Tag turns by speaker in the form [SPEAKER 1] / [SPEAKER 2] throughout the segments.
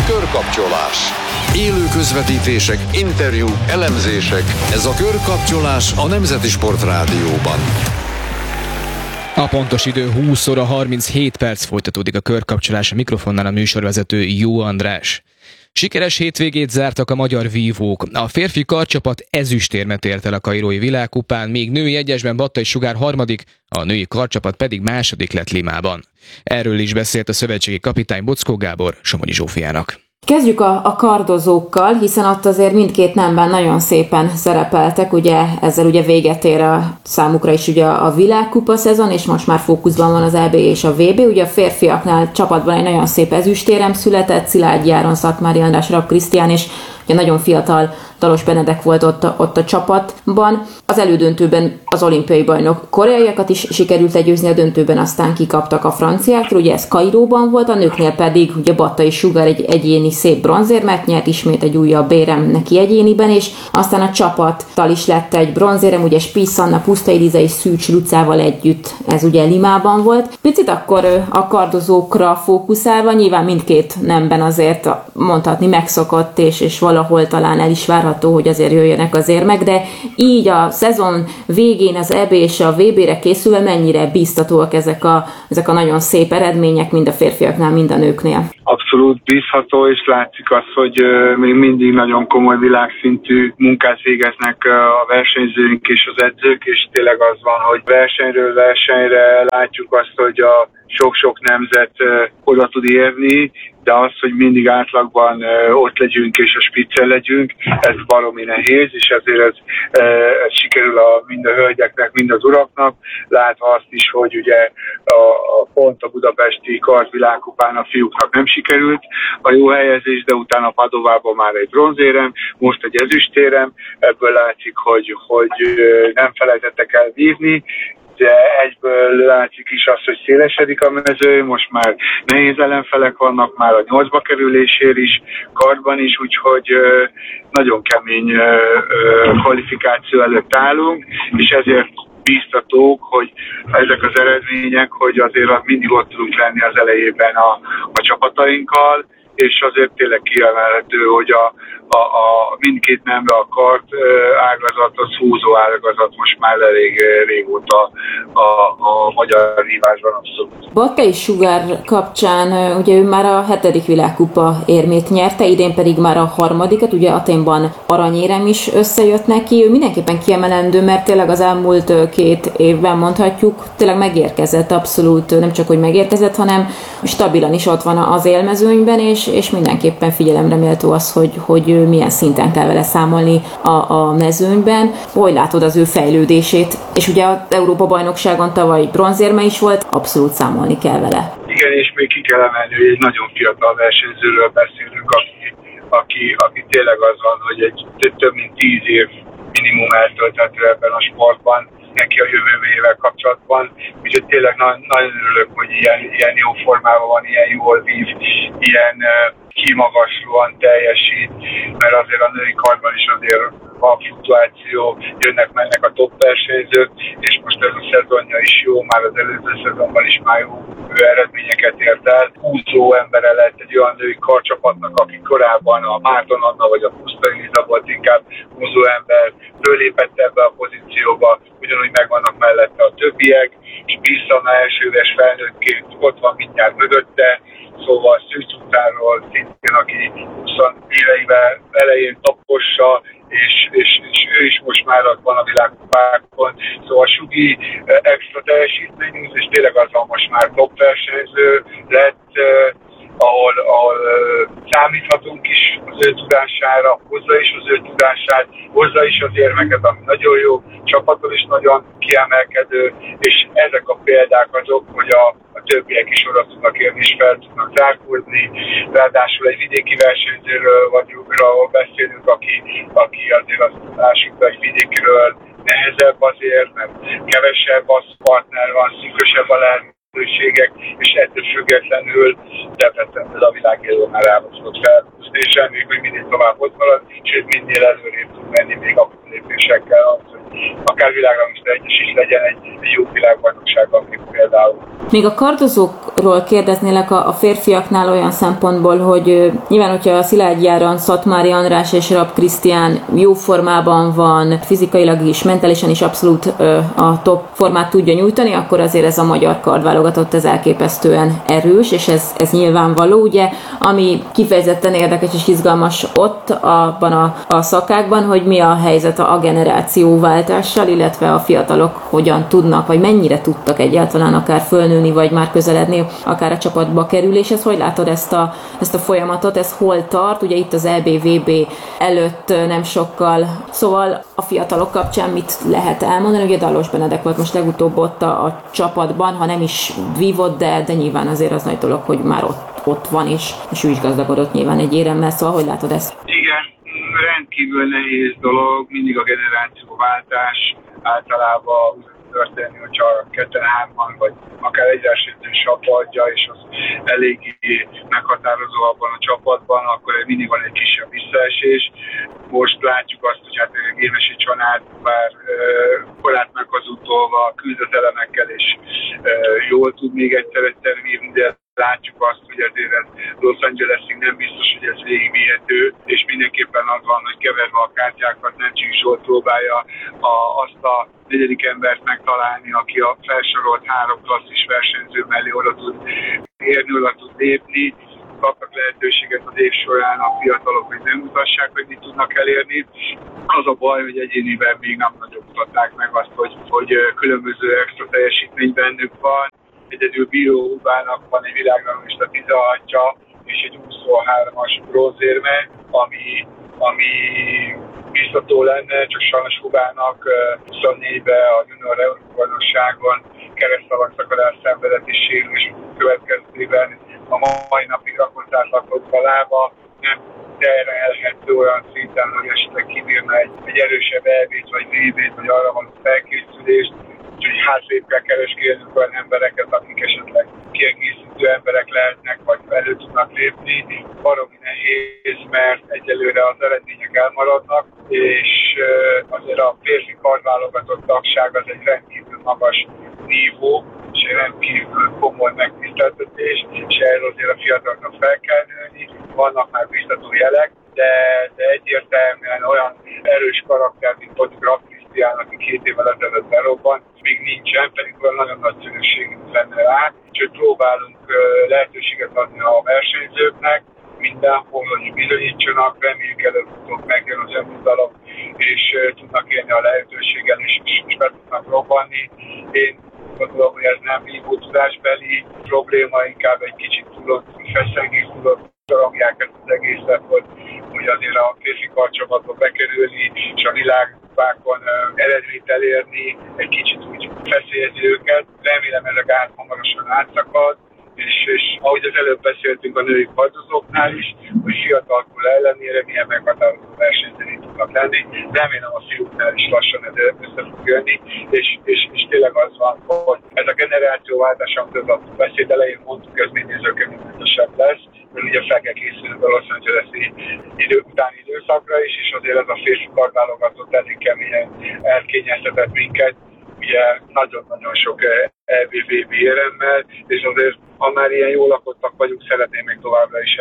[SPEAKER 1] Körkapcsolás. Élő közvetítések, interjúk, elemzések. Ez a Körkapcsolás a Nemzeti Sport Rádióban.
[SPEAKER 2] A pontos idő 20 óra 37 perc, folytatódik a Körkapcsolás, a mikrofonnál a műsorvezető Jó András. Sikeres hétvégét zártak a magyar vívók. A férfi karcsapat ezüstérmet ért el a kairói világkupán, míg női egyesben Battai Sugár harmadik, a női karcsapat pedig második lett Limában. Erről is beszélt a szövetségi kapitány Boczkó Gábor Somogyi Zsófiának.
[SPEAKER 3] Kezdjük a kardozókkal, hiszen ott azért mindkét nemben nagyon szépen szerepeltek, ugye ezzel ugye véget ér a számukra is ugye a világkupa szezon, és most már fókuszban van az EB és a VB. Ugye a férfiaknál csapatban egy nagyon szép ezüstérem született, Szilágyi Áron, Szatmári András, Rapp Krisztián, és ugye nagyon fiatal Dalos Benedek volt ott a csapatban. Az elődöntőben az olimpiai bajnok koreaiakat is sikerült legyőzni, a döntőben aztán kikaptak a franciáktól, ugye ez Kairóban volt, a nőknél pedig ugye Battai Sugár egy egyéni szép bronzérmet nyert, ismét egy újabb érem neki egyéniben, és aztán a csapattal is lett egy bronzérem, ugye Spisz Anna, Pusztai Liza és Szűcs Lucával együtt, ez ugye Limában volt. Picit akkor a kardozókra fókuszálva, nyilván mindkét nemben azért mondhatni megszokott, és valahol talán el is várható, hogy azért jöjjenek az érmek, de így a szezon végén az EB és a VB-re készülve mennyire bíztatóak ezek a nagyon szép eredmények, mind a férfiaknál, mind a nőknél?
[SPEAKER 4] Abszolút bízható, és látszik az, hogy még mindig nagyon komoly világszintű munkát végeznek a versenyzőink és az edzők, és tényleg az van, hogy versenyről versenyre látjuk azt, hogy a sok-sok nemzet oda tud érni, de az, hogy mindig átlagban ott legyünk és a spiccen legyünk, ez baromi nehéz, és ezért ez sikerül mind a hölgyeknek, mind az uraknak, látva azt is, hogy ugye pont a budapesti kardvilágkupán a fiúknak nem sikerült a jó helyezés, de utána Padovában már egy bronzérem, most egy ezüstérem, ebből látszik, hogy nem felejtettek el vívni, de egyből látszik is az, hogy szélesedik a mező, most már nehéz ellenfelek vannak, már a 8-ba kerülésért is, kardban is, úgyhogy nagyon kemény kvalifikáció előtt állunk, és ezért bíztatók, hogy ezek az eredmények, hogy azért mindig ott tudunk lenni az elejében a csapatainkkal, és azért tényleg kiemelhető, hogy a mindkét nemre a kard ágazat, az húzó ágazat most már elég régóta a magyar vívásban abszolút.
[SPEAKER 3] Battai Sugár kapcsán ugye ő már a 7. világkupa érmét nyerte, idén pedig már a 3. ugye Athénban aranyérem is összejött neki. Ő mindenképpen kiemelendő, mert tényleg az elmúlt 2 évben mondhatjuk, tényleg megérkezett abszolút, nem csak hogy megérkezett, hanem stabilan is ott van az élmezőnyben, és mindenképpen figyelemre méltó az, hogy milyen szinten kell vele számolni a mezőnyben. Hogy látod az ő fejlődését? És ugye az Európa-bajnokságon tavaly bronzérme is volt, abszolút számolni kell vele.
[SPEAKER 4] Igen, és még ki kell emelni, hogy egy nagyon fiatal versenyzőről beszélünk, aki tényleg az van, hogy egy több mint 10 év minimum eltölthető ebben a sportban, neki a jövőjével kapcsolatban. Úgyhogy tényleg nagyon örülök, hogy ilyen jó formában van, ilyen jól vív, ilyen kimagaslóan teljesít, mert azért a női kardban is azért van fluktuáció, jönnek-mennek a top versenyzők, és most ez a szezonja is jó, már az előző szezonban is már jó eredményeket ért el. Húzó embere lett egy olyan női kardcsapatnak, aki korábban a Márton Anna vagy a Pusztai Liza volt inkább húzó ember, fölépett ebbe a pozícióba, ugyanúgy megvannak mellette a többiek, és Piszana elsőves felnőttként ott van mindjárt mögötte, szóval Szűcs utáról szintén, aki 20 éveivel elején tapossa, és ő is most már ott van a világkupákon. Szóval Sugi extra teljesítmény, és tényleg az van most már top versenyző lett, ahol számíthatunk is az ő tudására, hozza is az ő tudását, hozza is az érmeket, ami nagyon jó, csapaton is nagyon kiemelkedő, és ezek a példák azok, hogy a többiek is oda tudnak érni és fel tudnak zárkózni. Ráadásul egy vidéki versenyzőről beszélünk, aki azért azt lássuk, hogy vidékiről nehezebb azért, mert kevesebb az partner van, szűkösebb a lehetőségek, és ettől függetlenül Debrecenből a világélő már elmozdult felhúzni, és reméljük, hogy minél tovább ott marad, sőt minél előrébb tud menni még a lépésekkel, hogy akár világranglista egyes is legyen egy jó világbajnokságban, mint például.
[SPEAKER 3] Még a kardozók Kárpátaljakról kérdeznélek a férfiaknál olyan szempontból, hogy nyilván, hogyha a Szilágyi Áron, Szatmári András és Rapp Krisztián jó formában van, fizikailag is, mentálisan is abszolút a top formát tudja nyújtani, akkor azért ez a magyar kardválogatott ez elképesztően erős, és ez nyilvánvaló, ugye, ami kifejezetten érdekes és izgalmas ott abban a szakákban, hogy mi a helyzet a generációváltással, illetve a fiatalok hogyan tudnak, vagy mennyire tudtak egyáltalán akár fölnőni, vagy már közeledni, akár a csapatba kerüléshez. Hogy látod ezt a folyamatot, ez hol tart? Ugye itt az EB-VB előtt nem sokkal. Szóval a fiatalok kapcsán mit lehet elmondani? Ugye Dallos Benedek volt most legutóbb ott a csapatban, ha nem is vívott, de nyilván azért az nagy dolog, hogy már ott van, és ő is gazdagodott nyilván egy éremmel. Szóval hogy látod ezt?
[SPEAKER 4] Igen, rendkívül nehéz dolog, mindig a generációváltás általában történni, hogyha 2-3-ban, vagy akár egy versenyző csapadja, és az eléggé meghatározó abban a csapatban, akkor mindig van egy kisebb visszaesés. Most látjuk azt, hogy hát Gémesi Csanád bár korát meghazudtolva, küzdetelemekkel és jól tud még egyszer vívni, de látjuk azt, hogy azért Los Angelesig nem biztos, hogy ez végigvihető, és mindenképpen az van, hogy keverve a kártyákat, nem csak Zsolt próbálja azt a negyedik embert megtalálni, aki a felsorolt 3 klasszis versenyző mellé oda tud érni, oda tud lépni. Kapnak lehetőséget az év során a fiatalok, hogy nem mutassák, hogy mit tudnak elérni. Az a baj, hogy egyéniben még nem nagyon mutatták meg azt, hogy különböző extra teljesítmény bennük van. Egyedül Bíró Hubának van egy világranglista 16-ja és egy 23-as bronzérme, ami biztató lenne, csak sajnos Hubának 24-ben a junior Európa-bajnokságon keresztszalagszakadás szenvedett és sérülés következtében a mai napig rakontátlatott a lába, nem terelhető olyan szinten, hogy esetleg kibírna egy erősebb EB-t, vagy VB-t, vagy arra való felkészülést, úgyhogy hátrébb kell keresgélnünk olyan embereket, akik esetleg kiegészítő emberek lehetnek, vagy elő tudnak lépni. Baromi nehéz, mert egyelőre az eredmények elmaradnak, és azért a férfi kardválogatott tagság az egy rendkívül magas nívó, és egy rendkívül komoly megtiszteltetés, és erről azért a fiataloknak fel kell nőni. Vannak már biztató jelek, de egyértelműen olyan erős karakter, mint mondjuk Rapp Krisztián, aki 2 évvel ezelőtt berobbant, még nincsen, pedig olyan nagyon nagy szükségünk lenne rá. Úgyhogy próbálunk lehetőséget adni a versenyzőknek, mindenhol, hogy bizonyítsanak, reméljük előbb-utóbb megjön az önbizalom, és tudnak élni a lehetőséggel, és be tudnak robbanni. Én gondolom, hogy ez nem hívó tudásbeli probléma, inkább egy kicsit tudott, feszengés tudott szorongják ezt az egészet, hogy azért a férfi karcsapatba bekerülni, és a világbákon eredményt elérni, egy kicsit úgy feszélyezi őket. Remélem ezek hamarosan átszakad, és ahogy az előbb beszéltünk a női kardozóknál is, hogy fiatalkor ellenére milyen meghatározó versenyzői tudnak lenni. Remélem a fiúknál is lassan ez össze fog jönni, és tényleg az van, hogy ez a generációváltás, amit a beszéd elején mondtuk, ez még nézőkönyvmentesebb lesz, mert ugye fel kell készülnünk a Los Angeles-i utáni időszakra is, és azért ez a férfi kardválogatott elég keményen elkényeztetett minket, ugye nagyon-nagyon sok EB-VB éremmel, és azért, ha már ilyen jól lakottak vagyunk, szeretném még továbbra is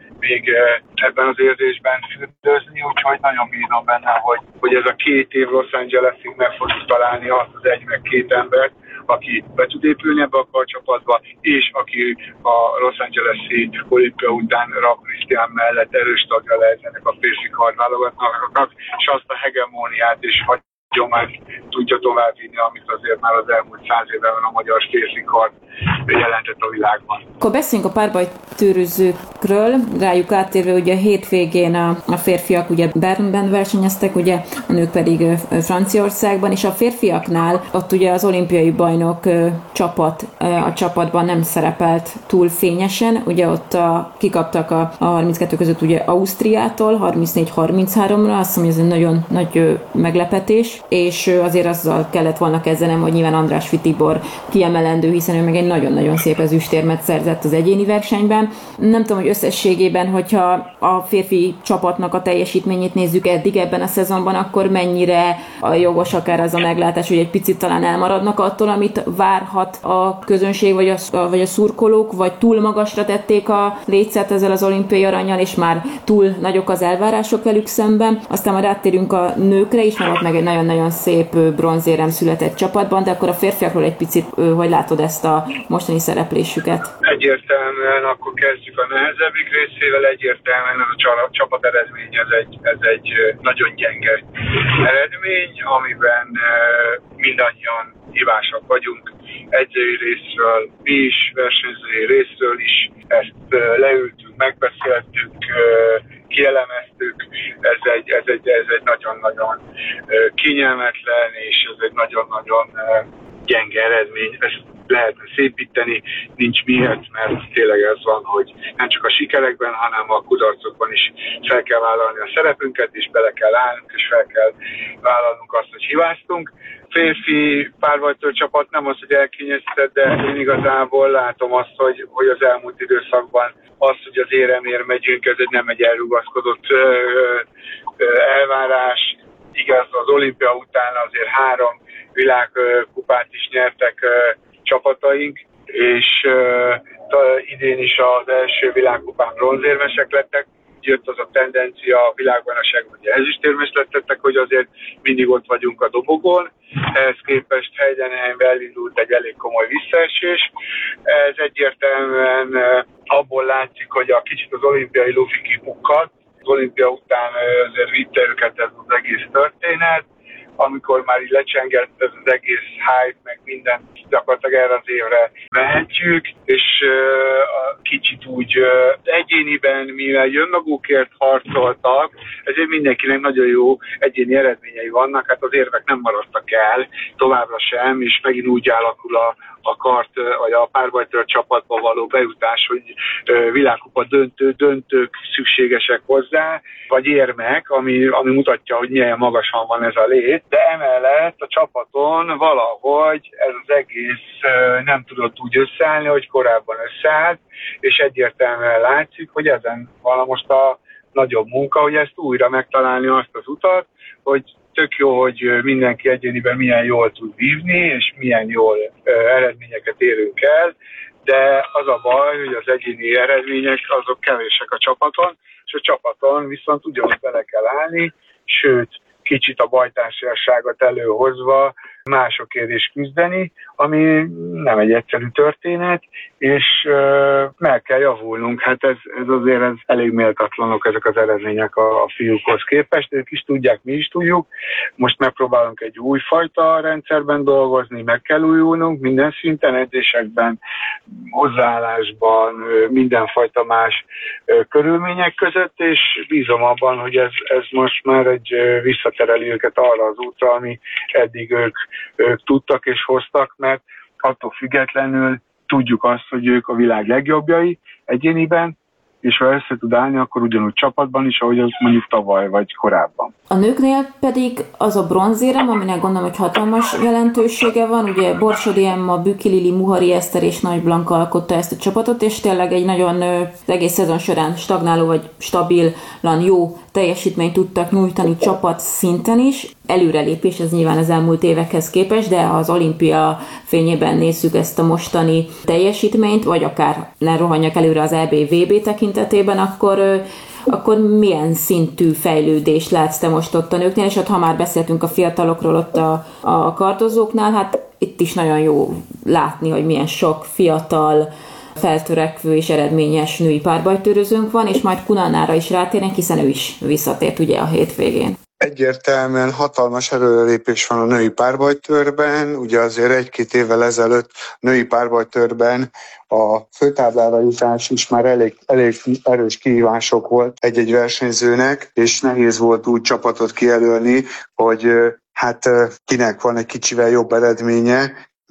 [SPEAKER 4] ebben az érzésben fürdőzni, úgyhogy nagyon bízom benne, hogy ez a 2 év Los Angelesig meg fogjuk találni azt az 1-2 embert, aki be tud épülni ebbe a karcsapatba, és aki a Los Angeles-i olimpia után Rapp Krisztián mellett erős tagja lehet ennek a férfi kardválogatnak, és azt a hegemóniát és hagyományt tudja továbbvinni, amit azért már az elmúlt 100 évben a magyar férfi kard jelentett a világban.
[SPEAKER 3] Akkor beszéljünk a párbajtőrözőkről, rájuk áttérve, ugye a hétvégén a férfiak ugye Bernben versenyeztek, ugye a nők pedig Franciaországban, és a férfiaknál ott ugye az olimpiai bajnok a csapatban nem szerepelt túl fényesen, ugye ott kikaptak a 32 között ugye Ausztriától 34-33-ra, azt hiszem, hogy ez egy nagyon nagy meglepetés. és azért azzal kellett volna kezdenem, hogy nyilván Andrásfi Tibor kiemelendő, hiszen ő meg egy nagyon-nagyon szép ezüstérmet szerzett az egyéni versenyben. Nem tudom, hogy összességében, hogyha a férfi csapatnak a teljesítményét nézzük eddig ebben a szezonban, akkor mennyire jogos akár az a meglátás, hogy egy picit talán elmaradnak attól, amit várhat a közönség vagy a szurkolók, vagy túl magasra tették a lécet ezzel az olimpiai arannyal, és már túl nagyok az elvárások velük szemben. Aztán majd áttérünk a nőkre is, mert ott meg egy nagyon-nagyon szép bronzérem született csapatban, de akkor a férfiakról egy picit, hogy látod ezt a mostani szereplésüket?
[SPEAKER 4] Egyértelműen akkor kezdjük a nehezebbik részével, egyértelműen ez a csapat eredmény, ez egy nagyon gyenge eredmény, amiben mindannyian hibásak vagyunk. Edzői részről mi is, versenyzői részről is, ezt leültünk, megbeszéltük, kielemeztük, ez egy nagyon-nagyon kényelmetlen, és ez egy nagyon-nagyon gyenge eredmény. Ezt lehetne szépíteni, nincs miért, mert tényleg ez van, hogy nem csak a sikerekben, hanem a kudarcokban is fel kell vállalni a szerepünket, és bele kell állnunk, és fel kell vállalnunk azt, hogy hibáztunk. Férfi párbajtőr csapat nem az, hogy elkényeztetett, de én igazából látom azt, hogy az elmúlt időszakban az, hogy az éremért megyünk, ez nem egy elrugaszkodott elvárás. Igaz, az olimpia után azért 3 világkupát is nyertek csapataink, és idén is az első világkupán bronzérmesek lettek. Jött az a tendencia a világbajnokságban, hogy ezüstérmes lettek, hogy azért mindig ott vagyunk a dobogón. Ehhez képest Heidenheimben elindult egy elég komoly visszaesés. Ez egyértelműen abból látszik, hogy a kicsit az olimpiai lufi kipukkadt. Az olimpia után azért vitte őket ez az egész történet, amikor már így lecsengett ez az egész hype, meg minden, gyakorlatilag erre az évre mehetjük, és kicsit úgy egyéniben, mivel jönmagukért harcoltak, ezért mindenkinek nagyon jó egyéni eredményei vannak, hát az érvek nem maradtak el, továbbra sem, és megint úgy alakul a kart, vagy a párbajtőr csapatba való bejutás, hogy világkupa döntők szükségesek hozzá, vagy érmek, ami mutatja, hogy milyen magasan van ez a lét, de emellett a csapaton valahogy ez az egész nem tudott úgy összeállni, hogy korábban összeállt, és egyértelműen látszik, hogy ezen van most a nagyobb munka, hogy ezt újra megtalálni azt az utat, hogy tök jó, hogy mindenki egyéniben milyen jól tud vívni, és milyen jól eredményeket érünk el, de az a baj, hogy az egyéni eredmények azok kevések a csapaton, és a csapaton viszont ugyanúgy bele kell állni, sőt, kicsit a bajtársiasságot előhozva másokért is küzdeni, ami nem egy egyszerű történet, és meg kell javulnunk. Hát ez azért elég méltatlanok ezek az eredmények a fiúkhoz képest, ők is tudják, mi is tudjuk. Most megpróbálunk egy újfajta rendszerben dolgozni, meg kell újulnunk minden szinten, edzésekben, hozzáállásban, mindenfajta más körülmények között, és bízom abban, hogy ez most már visszatereli őket arra az útra, ami eddig ők tudtak és hoztak, mert attól függetlenül tudjuk azt, hogy ők a világ legjobbjai egyéniben, és ha össze tud állni, akkor ugyanúgy csapatban is, ahogy az mondjuk tavaly vagy korábban.
[SPEAKER 3] A nőknél pedig az a bronzérem, aminek gondolom, hogy hatalmas jelentősége van. Ugye Borsodi Emma, Bükki Lili, Muhari Eszter és Nagy Blanka alkotta ezt a csapatot, és tényleg egy nagyon egész szezon során stagnáló vagy stabilan jó teljesítményt tudtak nyújtani csapat szinten is. Előrelépés ez nyilván az elmúlt évekhez képest, de ha az olimpia fényében nézzük ezt a mostani teljesítményt, vagy akár ne rohanjak előre az EB-VB tekintetében, akkor milyen szintű fejlődést látsz te most ott a nőknél, és ott ha már beszéltünk a fiatalokról ott a kardozóknál, hát itt is nagyon jó látni, hogy milyen sok fiatal, feltörekvő és eredményes női párbajtőrözőnk van, és majd Kunanára is rátérnek, hiszen ő is visszatért ugye a hétvégén.
[SPEAKER 5] Egyértelműen hatalmas előrelépés van a női párbajtőrben, ugye azért 1-2 évvel ezelőtt női párbajtőrben a főtáblára jutás is már elég erős kihívások volt egy-egy versenyzőnek, és nehéz volt úgy csapatot kijelölni, hogy hát kinek van egy kicsivel jobb eredménye,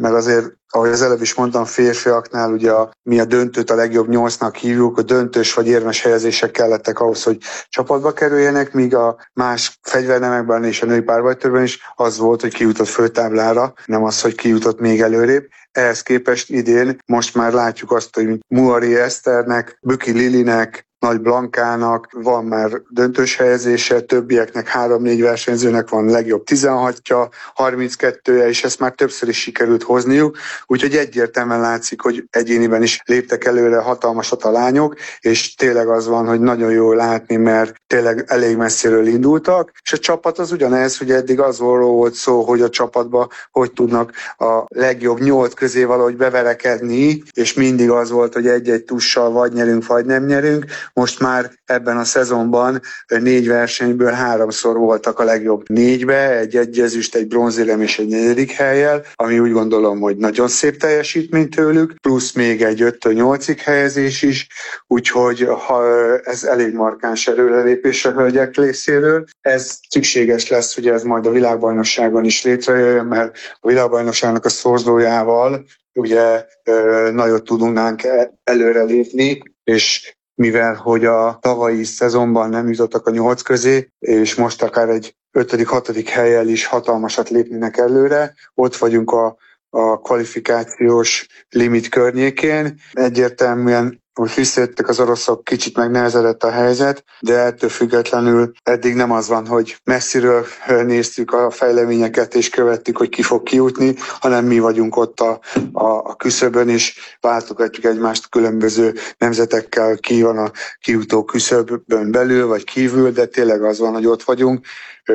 [SPEAKER 5] meg azért, ahogy az előbb is mondtam, férfiaknál ugye mi a döntőt a legjobb 8-nak hívjuk, a döntős vagy érmes helyezések kellettek ahhoz, hogy csapatba kerüljenek, míg a más fegyvernemekben és a női párbajtőrben is az volt, hogy kijutott főtáblára, nem az, hogy kijutott még előrébb. Ehhez képest idén most már látjuk azt, hogy Muari Eszternek, Büki Lilinek, Nagy Blankának van már döntős helyezése, többieknek 3-4 versenyzőnek van legjobb 16-ja, 32-je, és ezt már többször is sikerült hozniuk, úgyhogy egyértelműen látszik, hogy egyéniben is léptek előre hatalmasat a lányok, és tényleg az van, hogy nagyon jó látni, mert tényleg elég messziről indultak, és a csapat az ugyanez, hogy eddig az volt szó, hogy a csapatba hogy tudnak a legjobb 8 közé valahogy beverekedni, és mindig az volt, hogy egy-egy tussal vagy nyerünk, vagy nem nyerünk. Most már ebben a szezonban 4 versenyből 3-szor voltak a legjobb 4-be, egy ezüst, egy bronzérem és egy 4. hellyel, ami úgy gondolom, hogy nagyon szép teljesítmény tőlük, plusz még egy 5-8. helyezés is, úgyhogy ez elég markáns előrelépés a hölgyek részéről. Ez szükséges lesz, hogy ez majd a világbajnokságon is létrejöjjön, mert a világbajnokságnak a szorzójával ugye nagyot tudnánk előrelépni, és mivel hogy a tavalyi szezonban nem jutottak a 8 közé, és most akár egy 5.-6. hellyel is hatalmasat lépnének előre, ott vagyunk a kvalifikációs limit környékén. Egyértelműen, hogy visszajöttek az oroszok, kicsit megnehezedett a helyzet, de ettől függetlenül eddig nem az van, hogy messziről néztük a fejleményeket és követtük, hogy ki fog kijutni, hanem mi vagyunk ott a küszöbön, és váltogatjuk egymást különböző nemzetekkel, ki van a kijutó küszöbön belül vagy kívül, de tényleg az van, hogy ott vagyunk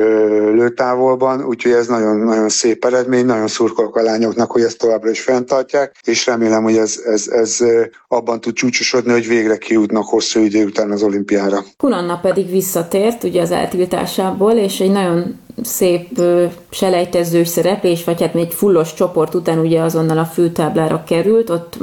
[SPEAKER 5] lőtávolban, úgyhogy ez nagyon-nagyon szép eredmény, nagyon szurkolok a lányoknak, hogy ezt továbbra is fenntartják, és remélem, hogy ez abban tud csúcsosodni, hogy végre kijutnak hosszú idő után az olimpiára.
[SPEAKER 3] Kunanna pedig visszatért ugye az eltiltásából, és egy nagyon szép selejtezős szereplés, vagy hát egy fullos csoport után ugye azonnal a főtáblára került, ott